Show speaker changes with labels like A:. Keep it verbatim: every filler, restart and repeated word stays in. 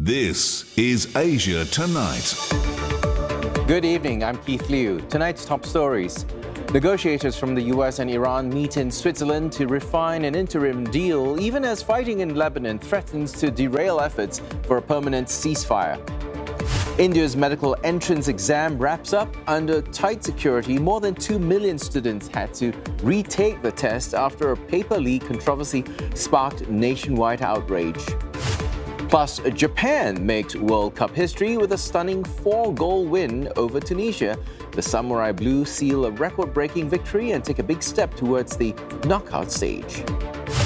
A: This is Asia Tonight.
B: Good evening, I'm Keith Liu. Tonight's top stories. Negotiators from the U S and Iran meet in Switzerland to refine an interim deal, even as fighting in Lebanon threatens to derail efforts for a permanent ceasefire. India's medical entrance exam wraps up under tight security. More than two million students had to retake the test after a paper leak controversy sparked nationwide outrage. Plus, Japan makes World Cup history with a stunning four-goal win over Tunisia. The Samurai Blue seal a record-breaking victory and take a big step towards the knockout stage.